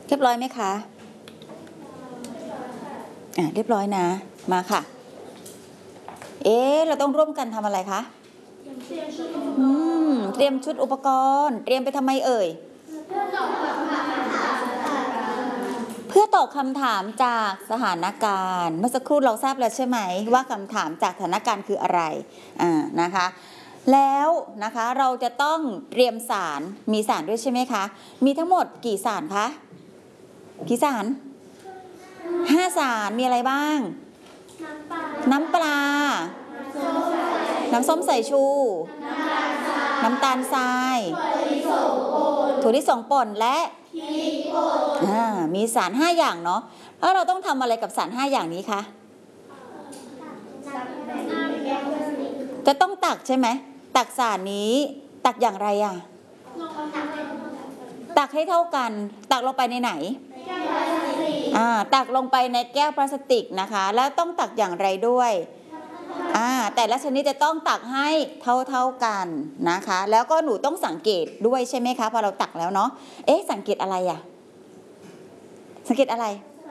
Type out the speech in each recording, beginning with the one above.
เรียบร้อยไหมคะเรียบร้อยนะมาค่ะเราต้องร่วมกันทำอะไรคะเตรียมชุดอุปกรณ์เตรียมไปทำไมเอ่ยเพื่อตอบคำถามจากสถานการณ์เมื่อสักครู่เราทราบแล้วใช่ไหมว่าคำถามจากสถานการณ์คืออะไรนะคะแล้วนะคะเราจะต้องเตรียมสารมีสารด้วยใช่ไหมคะมีทั้งหมดกี่สารคะกี่สาร5 สารมีอะไรบ้างน้ำปลาน้ำส้มสายชูน้ำตาลทรายถั่วลิสงป่นและมีสาร5 อย่างเนาะแล้วเราต้องทำอะไรกับสาร5 อย่างนี้คะจะต้องตักใช่ไหมตักสารนี้ตักอย่างไรตักให้เท่ากันตักลงไปในไหนตักลงไปในแก้วพลาสติกนะคะแล้วต้องตักอย่างไรด้วยแต่ละชนิดจะต้องตักให้เท่ากันนะคะแล้วก็หนูต้องสังเกตด้วยใช่ไหมคะพอเราตักแล้วเนาะสังเกตอะไรสังเกตอะไร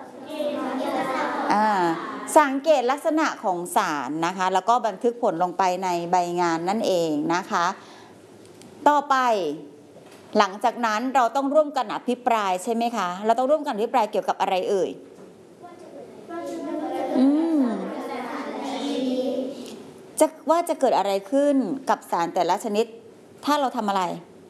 สังเกตลักษณะของสารนะคะแล้วก็บันทึกผลลงไปในใบงานนั่นเองนะคะต่อไปหลังจากนั้นเราต้องร่วมกันอภิปรายใช่ไหมคะเราต้องร่วมกันอภิปรายเกี่ยวกับอะไรเอ่ยว่าจะเกิดอะไรขึ้นกับสารแต่ละชนิดถ้าเราทำอะไร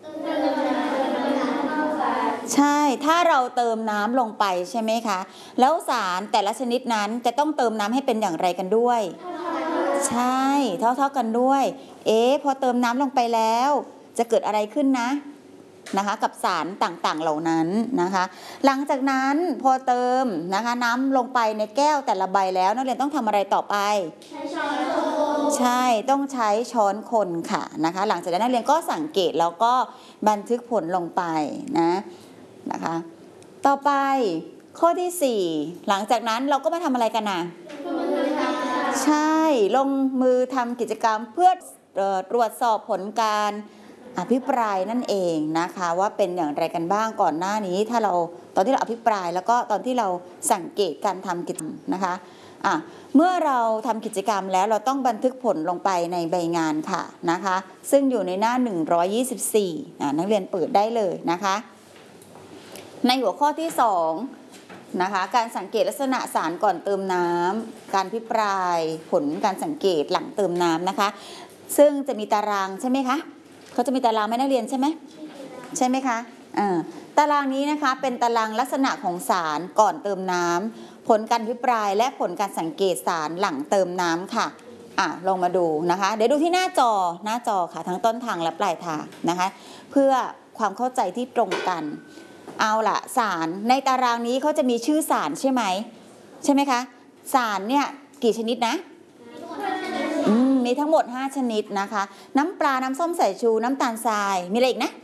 ใช่ถ้าเราเติมน้ำลงไปใช่ไหมคะแล้วสารแต่ละชนิดนั้นจะต้องเติมน้ำให้เป็นอย่างไรกันด้วยใช่เท่ากันด้วยพอเติมน้ำลงไปแล้วจะเกิดอะไรขึ้นนะคะกับสารต่างๆเหล่านั้นนะคะหลังจากนั้นพอเติมนะคะน้ำลงไปในแก้วแต่ละใบแล้วนักเรียนต้องทำอะไรต่อไปใช่ต้องใช้ช้อนคนค่ะนะคะหลังจากนั้นนักเรียนก็สังเกตแล้วก็บันทึกผลลงไปนะคะต่อไปข้อที่4หลังจากนั้นเราก็มาทำอะไรกันใช่ลงมือทำกิจกรรมเพื่อตรวจสอบผลการอภิปรายนั่นเองนะคะว่าเป็นอย่างไรกันบ้างก่อนหน้านี้ตอนที่เราอภิปรายแล้วก็ตอนที่เราสังเกตการทำกิจกรรมนะคะเมื่อเราทำกิจกรรมแล้วเราต้องบันทึกผลลงไปในใบงานค่ะนะคะซึ่งอยู่ในหน้า124นักเรียนเปิดได้เลยนะคะในหัวข้อที่2นะคะการสังเกตลักษณะสารก่อนเติมน้ำการอภิปรายผลการสังเกตหลังเติมน้ำนะคะซึ่งจะมีตารางใช่ไหมคะเขาจะมีตารางให้นักเรียนใช่ไหมคะตารางนี้นะคะเป็นตารางลักษณะของสารก่อนเติมน้ำผลการอภิปรายและผลการสังเกตสารหลังเติมน้ำค่ะลองมาดูนะคะเดี๋ยวดูที่หน้าจอค่ะทั้งต้นทางและปลายทางนะคะเพื่อความเข้าใจที่ตรงกันเอาล่ะสารในตารางนี้เขาจะมีชื่อสารใช่ไหมคะสารเนี่ยกี่ชนิดนะมีทั้งหมด5 ชนิดนะคะน้ำปลาน้ำส้มสายชูน้ำตาลทรายมีอะไรอีกนะ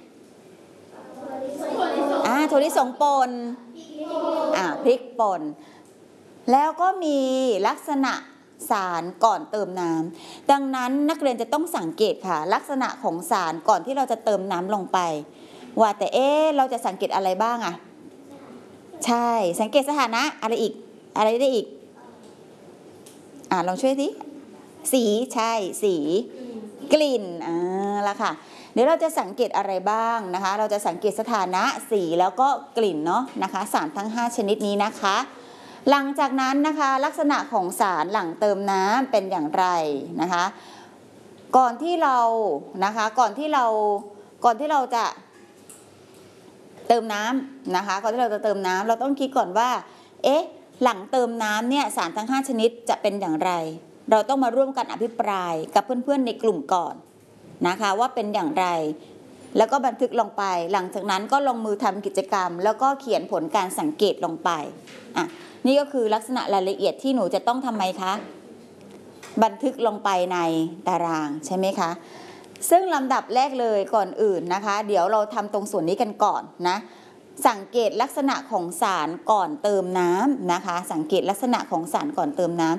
ถั่วลิสงป่นพริกป่นแล้วก็มีลักษณะสารก่อนเติมน้ำดังนั้นนักเรียนจะต้องสังเกตค่ะลักษณะของสารก่อนที่เราจะเติมน้ำลงไปว่าแต่เราจะสังเกตอะไรบ้างใช่สังเกตสถานะอะไรอีกอะไรได้อีกลองช่วยสิสีใช่สีกลิ่นละค่ะเดี๋ยวเราจะสังเกตอะไรบ้างนะคะเราจะสังเกตสถานะสีแล้วก็กลิ่นเนาะนะคะสารทั้ง5 ชนิดนี้นะคะหลังจากนั้นนะคะลักษณะของสารหลังเติมน้ำเป็นอย่างไรนะคะก่อนที่เราจะเติมน้ำนะคะก่อนที่เราจะเติมน้ำเราต้องคิดก่อนว่าหลังเติมน้ำเนี่ยสารทั้ง5 ชนิดจะเป็นอย่างไรเราต้องมาร่วมกันอภิปรายกับเพื่อนๆในกลุ่มก่อนนะคะว่าเป็นอย่างไรแล้วก็บันทึกลงไปหลังจากนั้นก็ลงมือทำกิจกรรมแล้วก็เขียนผลการสังเกตลงไปนี่ก็คือลักษณะรายละเอียดที่หนูจะต้องทำไมคะบันทึกลงไปในตารางใช่ไหมคะซึ่งลำดับแรกเลยก่อนอื่นนะคะเดี๋ยวเราทำตรงส่วนนี้กันก่อนนะสังเกตลักษณะของสารก่อนเติมน้ำนะคะสังเกตลักษณะของสารก่อนเติมน้